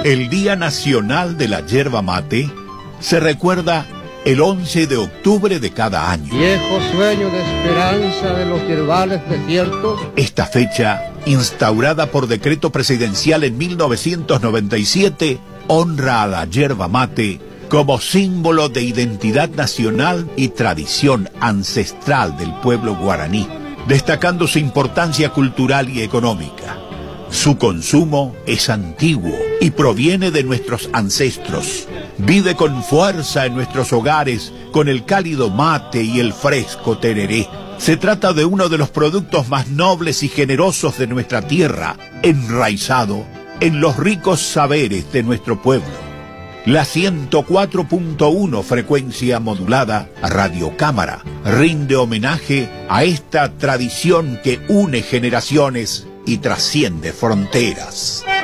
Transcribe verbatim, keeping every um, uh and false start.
El Día Nacional de la Yerba Mate se recuerda el once de octubre de cada año. Viejo sueño de esperanza de los yerbales desiertos. Esta fecha, instaurada por decreto presidencial en mil novecientos noventa y siete, honra a la yerba mate como símbolo de identidad nacional y tradición ancestral del pueblo guaraní, destacando su importancia cultural y económica. Su consumo es antiguo y proviene de nuestros ancestros. Vive con fuerza en nuestros hogares con el cálido mate y el fresco tereré. Se trata de uno de los productos más nobles y generosos de nuestra tierra, enraizado en los ricos saberes de nuestro pueblo. La ciento cuatro punto uno frecuencia modulada Radio Cámara rinde homenaje a esta tradición que une generaciones y trasciende fronteras.